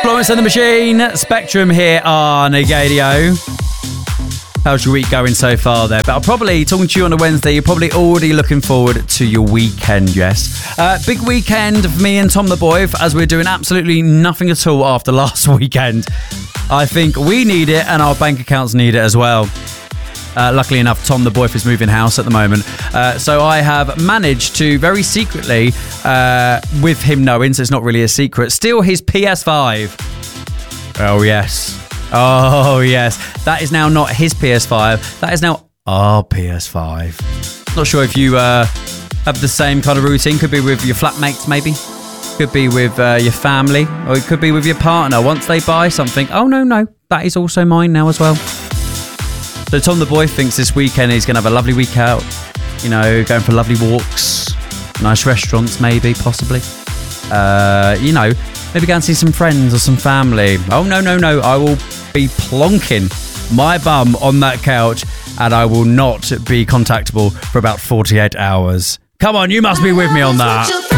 Florence and the Machine, Spectrum here on Gadio. How's your week going so far there? But I'm probably talking to you on a Wednesday. You're probably already looking forward to your weekend, yes. Big weekend for me and Tom the Boy, as we're doing absolutely nothing at all after last weekend. I think we need it and our bank accounts need it as well. Luckily enough, Tom the Boy is moving house at the moment. So I have managed to very secretly, with him knowing, so it's not really a secret, steal his PS5. Oh, yes. Oh, yes. That is now not his PS5. That is now our PS5. Not sure if you have the same kind of routine. Could be with your flatmates, maybe. Could be with your family. Or it could be with your partner. Once they buy something, oh, no. That is also mine now as well. So Tom the Boy thinks this weekend he's going to have a lovely week out. You know, going for lovely walks. Nice restaurants, maybe, possibly. Maybe go and see some friends or some family. Oh, no. I will be plonking my bum on that couch and I will not be contactable for about 48 hours. Come on, you must be with me on that.